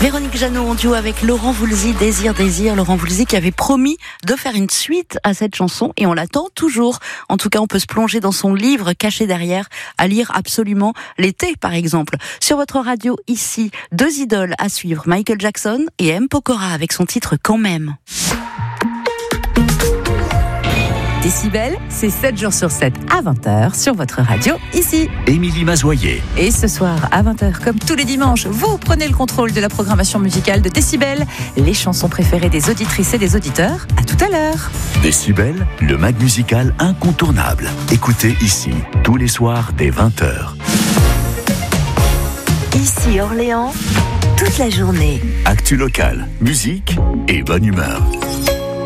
Véronique Jeannot en duo avec Laurent Voulzy, Désir, Désir. Laurent Voulzy qui avait promis de faire une suite à cette chanson et on l'attend toujours. En tout cas, on peut se plonger dans son livre caché derrière, à lire absolument l'été par exemple. Sur votre radio ici, deux idoles à suivre, Michael Jackson et M. Pokora avec son titre Quand même. Décibel, c'est 7 jours sur 7 à 20h sur votre radio, ici. Émilie Mazoyer. Et ce soir, à 20h, comme tous les dimanches, vous prenez le contrôle de la programmation musicale de Décibel, les chansons préférées des auditrices et des auditeurs. À tout à l'heure. Décibel, le mag musical incontournable. Écoutez ici, tous les soirs dès 20h. Ici Orléans, toute la journée. Actu local, musique et bonne humeur.